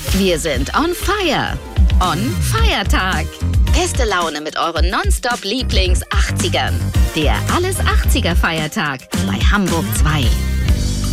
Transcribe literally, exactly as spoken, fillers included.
Wir sind on fire. On Feiertag. Beste Laune mit euren Nonstop-Lieblings-achtzigern. Der Alles-achtziger-Feiertag bei Hamburg zwei.